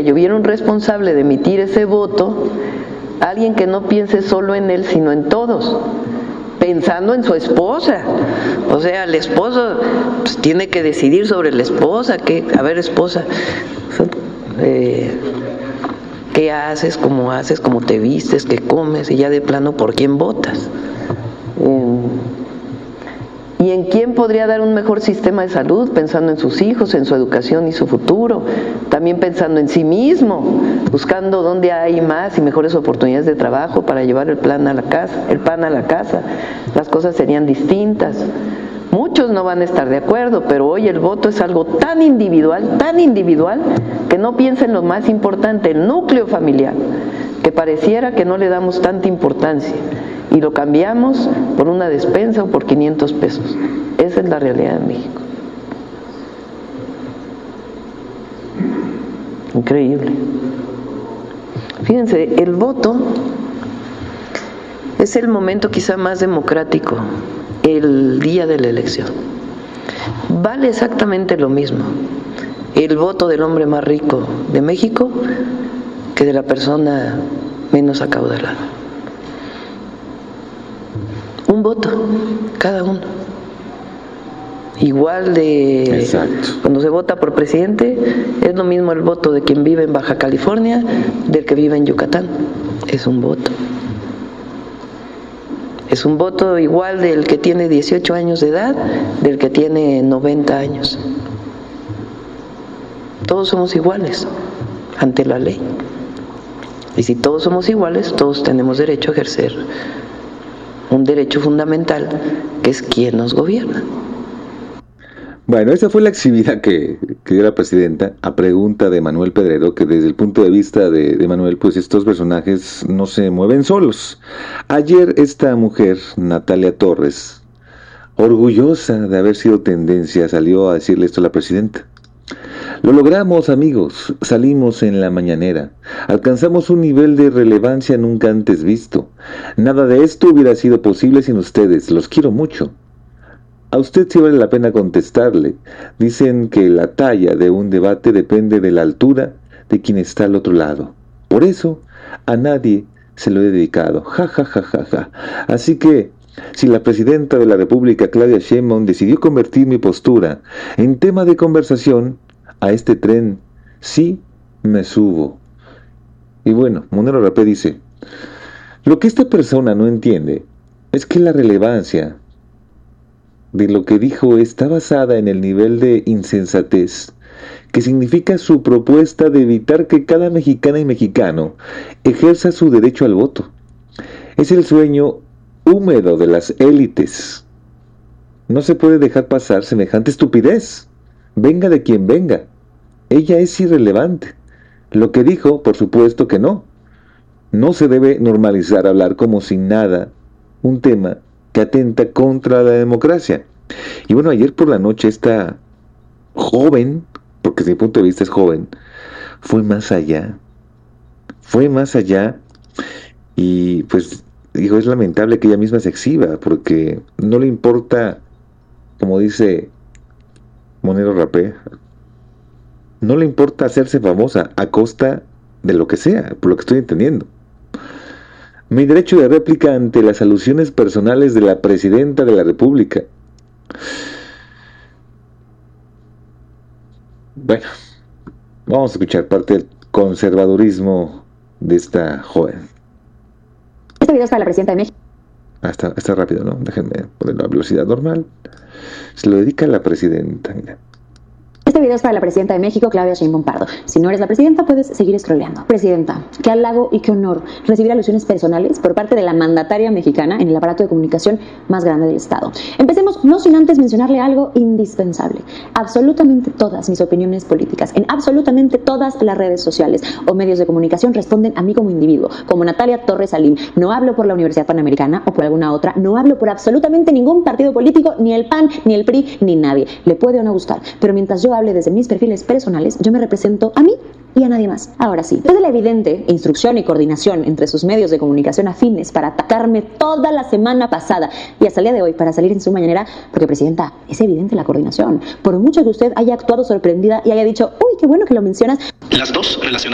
yo hubiera un responsable de emitir ese voto, alguien que no piense solo en él, sino en todos, pensando en su esposa. O sea, el esposo pues, tiene que decidir sobre la esposa, a ver, esposa, ¿qué haces, cómo te vistes, qué comes, y ya de plano por quién votas? ¿Y en quién podría dar un mejor sistema de salud? Pensando en sus hijos, en su educación y su futuro, también pensando en sí mismo, buscando dónde hay más y mejores oportunidades de trabajo para llevar el pan a la casa. Las cosas serían distintas. Muchos no van a estar de acuerdo, pero hoy el voto es algo tan individual, que no piensa en lo más importante, el núcleo familiar, que pareciera que no le damos tanta importancia y lo cambiamos por una despensa o por 500 pesos. Esa es la realidad de México. Increíble. Fíjense, el voto es el momento quizá más democrático, el día de la elección. Vale exactamente lo mismo el voto del hombre más rico de México que de la persona menos acaudalada. Un voto, cada uno. Igual de... Exacto. Cuando se vota por presidente, es lo mismo el voto de quien vive en Baja California del que vive en Yucatán. Es un voto. Es un voto igual del que tiene 18 años de edad, del que tiene 90 años. Todos somos iguales ante la ley. Y si todos somos iguales, todos tenemos derecho a ejercer un derecho fundamental, que es quien nos gobierna. Bueno, esa fue la exhibida que dio la presidenta a pregunta de Manuel Pedrero, que desde el punto de vista de Manuel, pues estos personajes no se mueven solos. Ayer esta mujer, Natalia Torres, orgullosa de haber sido tendencia, salió a decirle esto a la presidenta. Lo logramos, amigos, salimos en la mañanera, alcanzamos un nivel de relevancia nunca antes visto. Nada de esto hubiera sido posible sin ustedes, los quiero mucho. A usted sí vale la pena contestarle. Dicen que la talla de un debate depende de la altura de quien está al otro lado. Por eso, a nadie se lo he dedicado. Ja, ja, ja, ja, ja. Así que, si la presidenta de la República, Claudia Sheinbaum, decidió convertir mi postura en tema de conversación, a este tren sí me subo. Y bueno, Monero Rapé dice, lo que esta persona no entiende es que la relevancia de lo que dijo está basada en el nivel de insensatez que significa su propuesta de evitar que cada mexicana y mexicano ejerza su derecho al voto. Es el sueño húmedo de las élites. No se puede dejar pasar semejante estupidez. Venga de quien venga. Ella es irrelevante. Lo que dijo, por supuesto que no. No se debe normalizar hablar como sin nada, un tema que atenta contra la democracia. Y bueno, ayer por la noche esta joven, porque desde mi punto de vista es joven, fue más allá y pues dijo, es lamentable que ella misma se exhiba, porque no le importa, como dice Monero Rapé, no le importa hacerse famosa a costa de lo que sea, por lo que estoy entendiendo. Mi derecho de réplica ante las alusiones personales de la presidenta de la República. Bueno, vamos a escuchar parte del conservadurismo de esta joven. Este video es para la presidenta de México. Está rápido, ¿no? Déjenme ponerlo a velocidad normal. Se lo dedica a la presidenta, mira. Este video es para la presidenta de México, Claudia Sheinbaum Pardo. Si no eres la presidenta, puedes seguir scrolleando. Presidenta, qué halago y qué honor recibir alusiones personales por parte de la mandataria mexicana en el aparato de comunicación más grande del Estado. Empecemos no sin antes mencionarle algo indispensable. Absolutamente todas mis opiniones políticas, en absolutamente todas las redes sociales o medios de comunicación responden a mí como individuo, como Natalia Torres Salim. No hablo por la Universidad Panamericana o por alguna otra, no hablo por absolutamente ningún partido político, ni el PAN, ni el PRI, ni nadie. Le puede o no gustar, pero mientras yo hable desde mis perfiles personales, yo me represento a mí y a nadie más. Ahora sí, después de la evidente instrucción y coordinación entre sus medios de comunicación afines para atacarme toda la semana pasada y hasta el día de hoy para salir en su mañanera, porque presidenta, es evidente la coordinación. Por mucho que usted haya actuado sorprendida y haya dicho, uy, qué bueno que lo mencionas. Las dos relacionadas